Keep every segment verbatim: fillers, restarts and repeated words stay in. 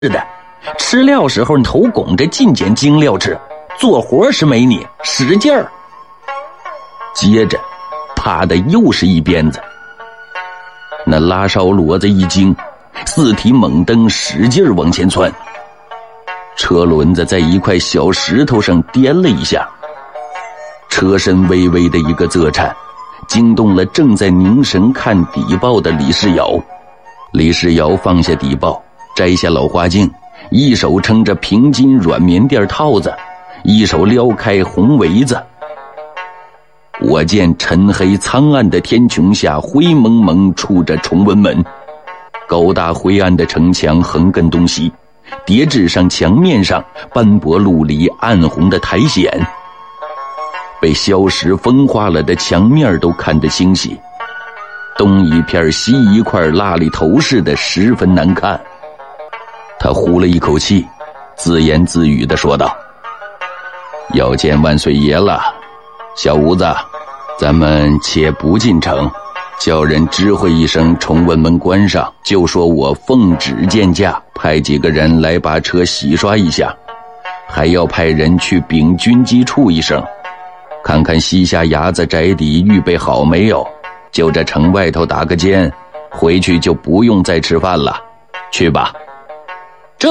的，吃料时候你头拱着尽捡精料吃，做活时没你使劲儿。接着啪的又是一鞭子，那拉烧骡子一惊，四蹄猛蹬，使劲往前窜。车轮子在一块小石头上颠了一下，车身微微的一个侧颤，惊动了正在凝神看底报的李世尧。李世尧放下底报，摘下老花镜，一手撑着平金软棉垫套子，一手撩开红围子。我见沉黑苍暗的天穹下灰蒙蒙出着崇文门，高大灰暗的城墙横亘东西，叠纸上墙面上斑驳陆离暗红的苔藓，被消蚀风化了的墙面都看得清晰，东一片西一块蜡里头似的，十分难看。他呼了一口气，自言自语地说道：要见万岁爷了，小吴子，咱们且不进城，叫人知会一声崇文门关上，就说我奉旨见驾，派几个人来把车洗刷一下，还要派人去禀军机处一声，看看西夏伢子宅邸预备好没有，就这城外头打个尖，回去就不用再吃饭了，去吧。这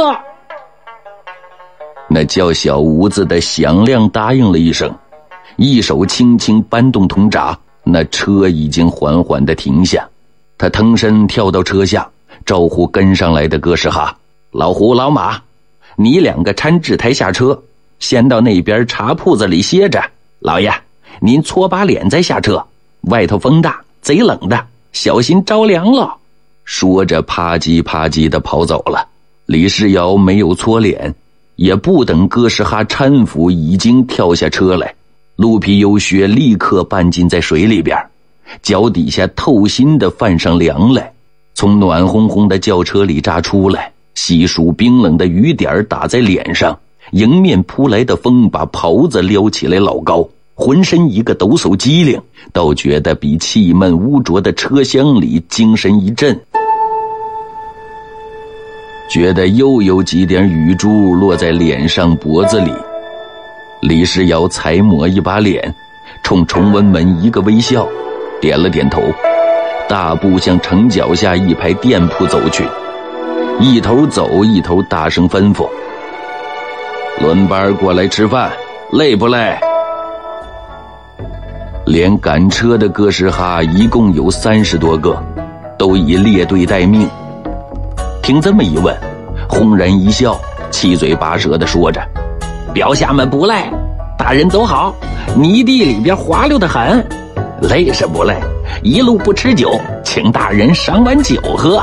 那叫小吴子的响亮答应了一声，一手轻轻搬动铜闸，那车已经缓缓地停下。他腾身跳到车下，招呼跟上来的哥斯哈：老胡老马，你两个搀制台下车，先到那边茶铺子里歇着，老爷您搓把脸再下车，外头风大贼冷的，小心着凉了。说着啪叽啪叽地跑走了。李世尧没有搓脸，也不等哥斯哈搀扶，已经跳下车来。鹿皮油靴立刻半浸在水里边，脚底下透心的泛上凉来，从暖烘烘的轿车里扎出来，细数冰冷的雨点打在脸上，迎面扑来的风把袍子撩起来老高，浑身一个抖擞机灵，倒觉得比气闷污浊的车厢里精神一振，觉得又有几点雨珠落在脸上脖子里。李世尧才抹一把脸，冲崇文门一个微笑，点了点头，大步向城脚下一排店铺走去，一头走一头大声吩咐：轮班过来吃饭，累不累？连赶车的哥斯哈一共有三十多个，都已列队待命。听这么一问，轰然一笑，七嘴八舌地说着：表下们不赖，大人走好，泥地里边滑溜得很，累是不累，一路不吃酒，请大人赏碗酒喝。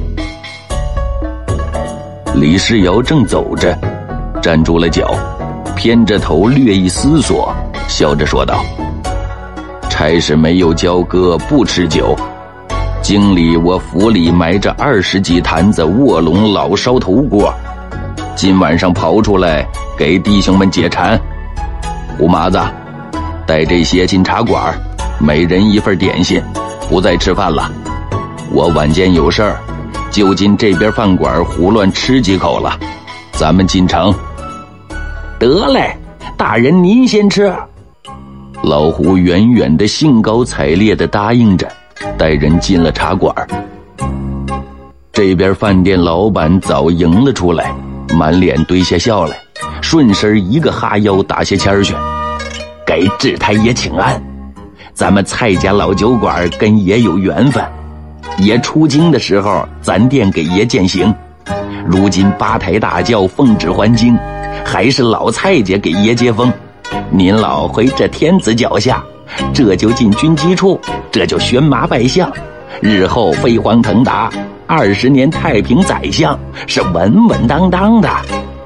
李世尧正走着，站住了脚，偏着头略一思索，笑着说道：差事没有交割，不吃酒，京里我府里埋着二十几坛子卧龙老烧头锅，今晚上刨出来给弟兄们解馋。胡麻子，带这些进茶馆，每人一份点心，不再吃饭了。我晚间有事儿，就进这边饭馆胡乱吃几口了，咱们进城。得嘞，大人您先吃。老胡远远的兴高采烈地答应着，带人进了茶馆。这边饭店老板早迎了出来，满脸堆下笑来，顺身一个哈腰打下谦去：给智太爷请安，咱们蔡家老酒馆跟爷有缘分，爷出京的时候咱店给爷饯行，如今八抬大轿奉旨还京，还是老蔡家给爷接风，您老回这天子脚下，这就进军机处，这就选马拜相，日后飞黄腾达，二十年太平宰相，是稳稳当当的。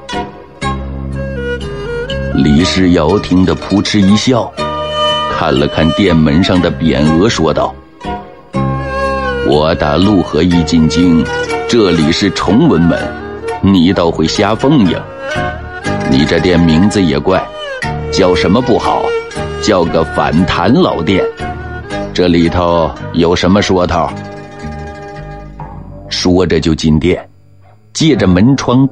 李世尧听得扑哧一笑，看了看店门上的匾额，说道：我打陆河一进京，这里是崇文门，你倒会瞎奉迎。你这店名字也怪，叫什么不好，叫个反弹老店，这里头有什么说头？说着就进店， 借着门窗